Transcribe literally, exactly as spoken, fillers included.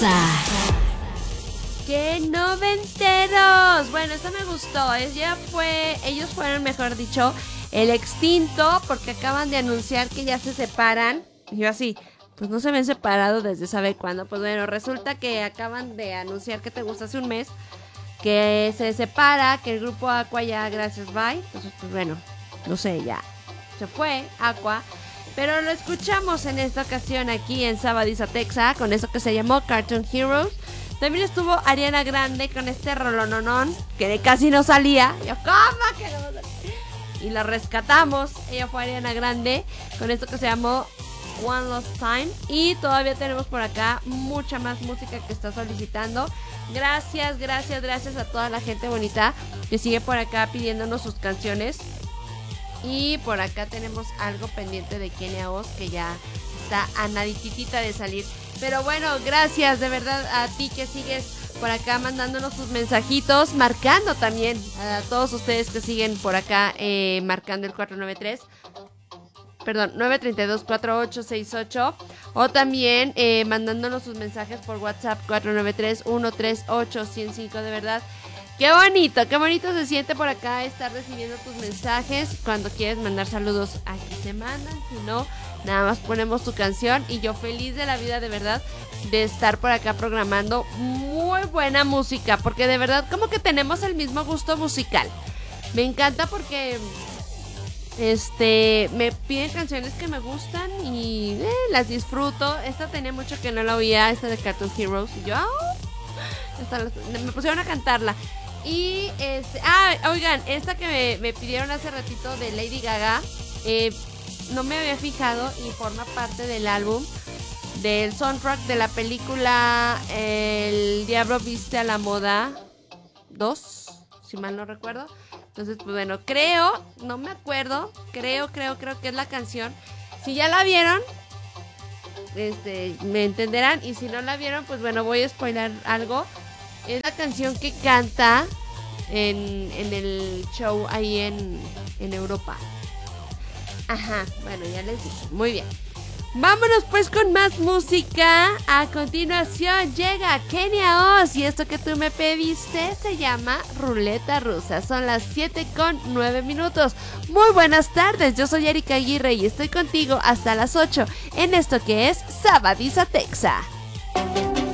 ¡Qué noventeros! Bueno, esto me gustó. Ella fue, ellos fueron, mejor dicho, el extinto, porque acaban de anunciar que ya se separan. Y yo así, pues no se habían separado desde sabe cuándo. Pues bueno, resulta que acaban de anunciar que te gusta hace un mes, que se separa, que el grupo Aqua ya, gracias, bye. Entonces, pues bueno, no sé, ya se fue Aqua. Pero lo escuchamos en esta ocasión aquí en Sabadiza Texa, con eso que se llamó Cartoon Heroes. También estuvo Ariana Grande con este rolononón, que de casi no salía. Yo, ¿cómo que no salía? Y la rescatamos. Ella fue Ariana Grande con esto que se llamó One Last Time. Y todavía tenemos por acá mucha más música que está solicitando. Gracias, gracias, gracias a toda la gente bonita que sigue por acá pidiéndonos sus canciones. Y por acá tenemos algo pendiente de Kenia Oz, que ya está a nadititita de salir. Pero bueno, gracias de verdad a ti que sigues por acá mandándonos tus mensajitos, marcando también a todos ustedes que siguen por acá eh, marcando el cuatro nueve tres, perdón, nueve tres dos cuatro ocho seis ocho, o también eh, mandándonos sus mensajes por WhatsApp cuatro nueve tres uno tres ocho uno cero cinco. De verdad, qué bonito, qué bonito se siente por acá estar recibiendo tus mensajes. Cuando quieres mandar saludos, aquí se mandan. Si no, nada más ponemos tu canción. Y yo feliz de la vida, de verdad, de estar por acá programando muy buena música. Porque de verdad como que tenemos el mismo gusto musical. Me encanta porque este me piden canciones que me gustan y eh, las disfruto. Esta tenía mucho que no la oía, esta de Cartoon Heroes. Y yo, oh, esta, me pusieron a cantarla. Y este, ah, oigan, esta que me, me pidieron hace ratito de Lady Gaga, eh, no me había fijado y forma parte del álbum, del soundtrack de la película El Diablo Viste a la Moda dos, si mal no recuerdo. Entonces, pues bueno, creo, no me acuerdo, creo, creo, creo que es la canción. Si ya la vieron, este, me entenderán, y si no la vieron, pues bueno, voy a spoiler algo. Es la canción que canta en, en el show ahí en, en Europa. Ajá, bueno, ya les dije. Muy bien. Vámonos pues con más música. A continuación llega Kenia Oz. Y esto que tú me pediste se llama Ruleta Rusa. Son las siete con nueve minutos. Muy buenas tardes, yo soy Erika Aguirre y estoy contigo hasta las ocho en esto que es Sabadiza Texa.